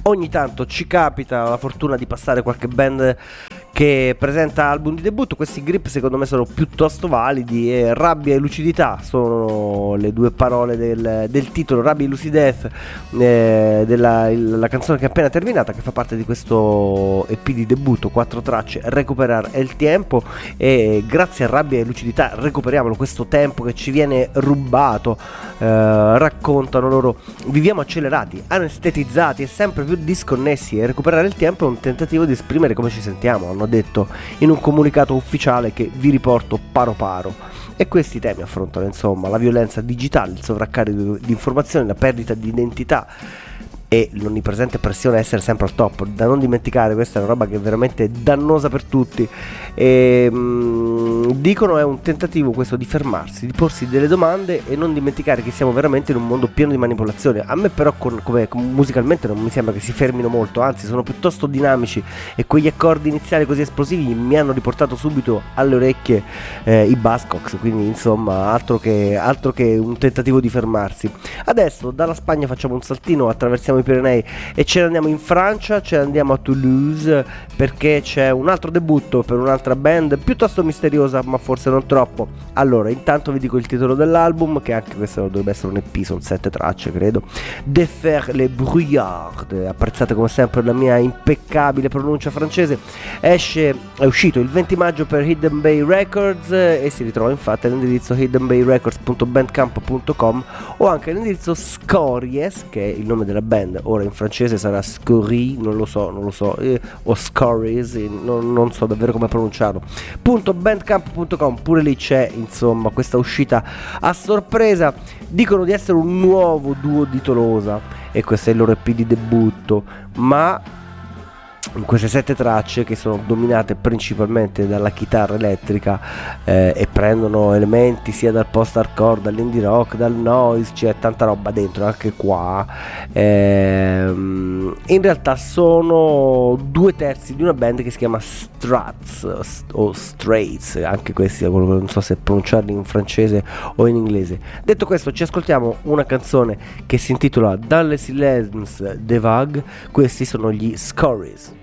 ogni tanto ci capita la fortuna di passare qualche band che presenta album di debutto. Questi Grip secondo me sono piuttosto validi, e rabbia e lucidità sono le due parole del titolo, rabbia e lucidez, della canzone che è appena terminata, che fa parte di questo EP di debutto, 4 tracce, Recuperar el Tiempo. E grazie a rabbia e lucidità recuperiamo questo tempo che ci viene rubato. Raccontano loro: viviamo accelerati, anestetizzati e sempre più disconnessi, e recuperare il tempo è un tentativo di esprimere come ci sentiamo, hanno detto in un comunicato ufficiale che vi riporto paro paro. E questi temi affrontano insomma la violenza digitale, il sovraccarico di informazioni, la perdita di identità e l'onnipresente pressione a essere sempre al top. Da non dimenticare, questa è una roba che è veramente dannosa per tutti, e dicono è un tentativo questo di fermarsi, di porsi delle domande e non dimenticare che siamo veramente in un mondo pieno di manipolazione. A me però come musicalmente non mi sembra che si fermino molto, anzi sono piuttosto dinamici, e quegli accordi iniziali così esplosivi mi hanno riportato subito alle orecchie i Buzzcocks, quindi insomma altro che un tentativo di fermarsi. Adesso dalla Spagna facciamo un saltino, attraversiamo i Pirenei e ce ne andiamo in Francia, ce ne andiamo a Toulouse, perché c'è un altro debutto per un'altra band piuttosto misteriosa, ma forse non troppo. Allora, intanto vi dico il titolo dell'album, che anche questo dovrebbe essere un EP, sono 7 tracce credo, De Faire les Brouillards. Apprezzate come sempre la mia impeccabile pronuncia francese. È uscito il 20 maggio per Hidden Bay Records, e si ritrova infatti all'indirizzo hiddenbayrecords.bandcamp.com, o anche all'indirizzo Scories, che è il nome della band. Ora in francese sarà Scorie, non lo so, o Scories, non so davvero come pronunciarlo. .bandcamp.com, pure lì c'è insomma questa uscita a sorpresa. Dicono di essere un nuovo duo di Tolosa, e questo è il loro EP di debutto, ma in queste 7 tracce, che sono dominate principalmente dalla chitarra elettrica, e prendono elementi sia dal post-hardcore, dall'indie rock, dal noise, c'è tanta roba dentro anche qua. In realtà sono 2/3 di una band che si chiama Struts o Straits, anche questi non so se pronunciarli in francese o in inglese. Detto questo, ci ascoltiamo una canzone che si intitola Dans le silence des vagues. Questi sono gli Scories.